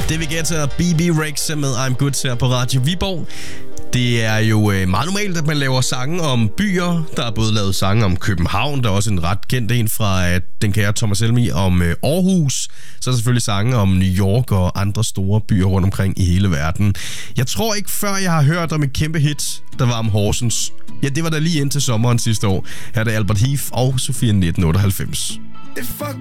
David Guetta og BB Rex med I'm Good her på Radio Viborg. Det er jo meget normalt, at man laver sange om byer. Der er både lavet sange om København. Der er også en ret kendt en fra den kære Thomas Helmig om Aarhus. Så er der selvfølgelig sange om New York og andre store byer rundt omkring i hele verden. Jeg tror ikke før jeg har hørt om et kæmpe hit, der var om Horsens. Ja, det var da lige indtil sommeren sidste år. Her er det Albert Heath og Sofia 1998. Det fuck